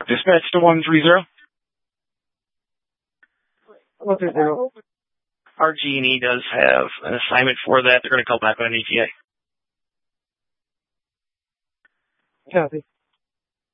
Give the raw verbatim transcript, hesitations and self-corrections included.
Dispatch to one three zero. one three zero. Our G and E does have an assignment for that. They're going to call back on an E T A. Copy.